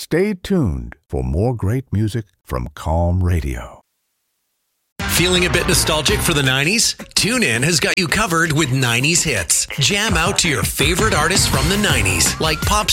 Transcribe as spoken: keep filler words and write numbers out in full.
Stay tuned for more great music from Calm Radio. Feeling a bit nostalgic for the nineties? TuneIn has got you covered with nineties hits. Jam out to your favorite artists from the nineties, like pop